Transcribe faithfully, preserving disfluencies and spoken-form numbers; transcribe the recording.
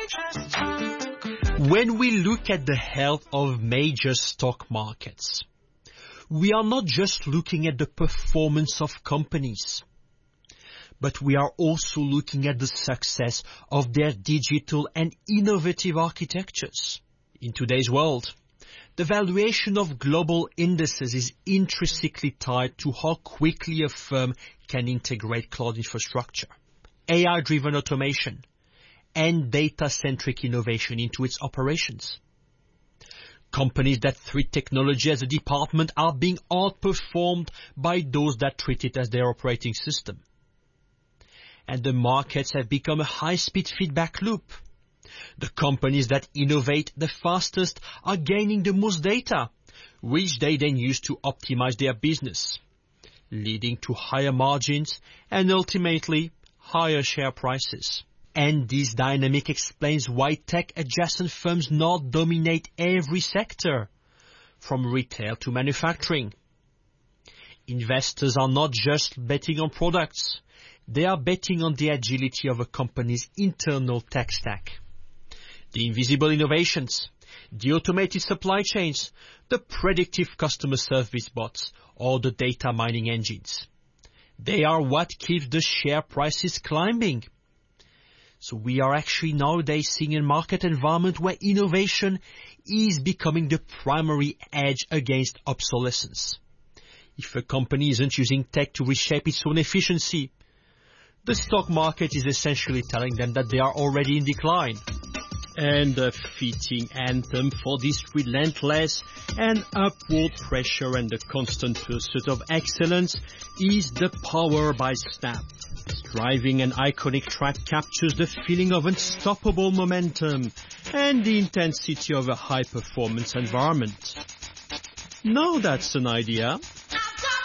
When we look at the health of major stock markets, we are not just looking at the performance of companies, but we are also looking at the success of their digital and innovative architectures. In today's world, the valuation of global indices is intrinsically tied to how quickly a firm can integrate cloud infrastructure, A I-driven automation, and data-centric innovation into its operations. Companies that treat technology as a department are being outperformed by those that treat it as their operating system. And the markets have become a high-speed feedback loop. The companies that innovate the fastest are gaining the most data, which they then use to optimize their business, leading to higher margins and ultimately higher share prices. And this dynamic explains why tech-adjacent firms now dominate every sector, from retail to manufacturing. Investors are not just betting on products, they are betting on the agility of a company's internal tech stack. The invisible innovations, the automated supply chains, the predictive customer service bots, or the data mining engines. They are what keeps the share prices climbing. So we are actually nowadays seeing a market environment where innovation is becoming the primary edge against obsolescence. If a company isn't using tech to reshape its own efficiency, the stock market is essentially telling them that they are already in decline. And the fitting anthem for this relentless and upward pressure and the constant pursuit of excellence is the Power by Snap. Driving an iconic track captures the feeling of unstoppable momentum and the intensity of a high-performance environment. Now that's an idea.